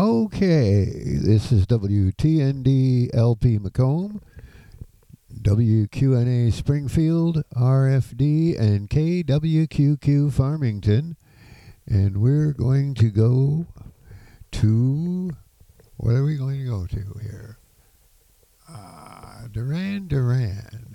Okay, this is WTND LP Macomb, WQNA Springfield, RFD, and KWQQ Farmington. And we're going to go to, what are we going to go to here? Duran Duran.